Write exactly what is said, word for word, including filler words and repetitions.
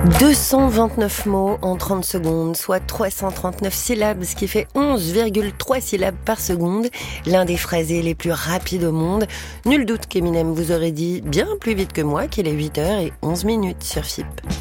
deux cent vingt-neuf mots en trente secondes, soit trois cent trente-neuf syllabes, ce qui fait onze virgule trois syllabes par seconde. L'un des phrasés les plus rapides au monde. Nul doute qu'Eminem vous aurait dit bien plus vite que moi qu'il est huit heures onze minutes sur F I P.